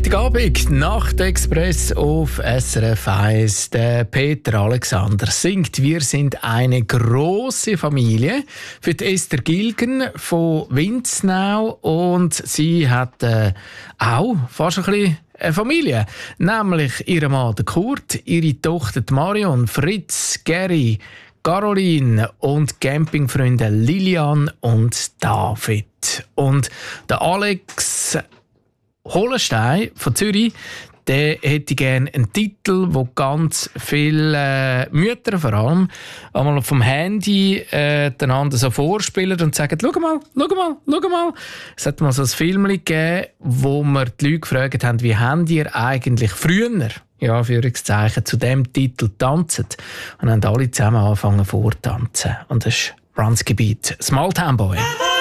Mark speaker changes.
Speaker 1: Freitagabend, Nachtexpress auf SRF 1. Der Peter Alexander singt «Wir sind eine grosse Familie» für die Esther Gilgen von Winznau. Und sie hat auch fast ein bisschen eine Familie. Nämlich ihren Mann der Kurt, ihre Tochter die Marion, Fritz, Gary, Caroline und Campingfreunde Lilian und David. Und der Alex Holenstein von Zürich, der hätte gerne einen Titel, wo ganz viele Mütter vor allem einmal vom Handy einander so vorspielen und sagen, schau mal. Es hat mal so ein Film gegeben, wo wir die Leute gefragt haben, wie habt ihr eigentlich früher, ja, Anführungszeichen, zu diesem Titel tanzen? Und haben alle zusammen angefangen vortanzen. Und das ist Brandgebiet Small Town Boy.